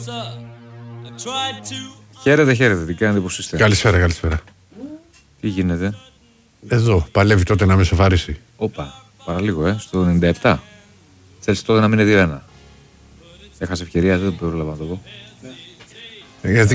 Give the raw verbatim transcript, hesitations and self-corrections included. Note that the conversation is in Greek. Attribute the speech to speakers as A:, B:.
A: Χαίρετε, χαίρετε, τι κάνετε, πώς είστε?
B: Καλησπέρα, καλησπέρα.
A: Τι γίνεται?
B: Εδώ, παλεύει τότε να με σοφαρίσει.
A: Όπα, παραλίγο, ε, στο ενενήντα επτά. Θέλεις τότε να μείνει δύο ένα. Έχασε ευκαιρία, δεν το πρόλαβα να το πω.
B: Γιατί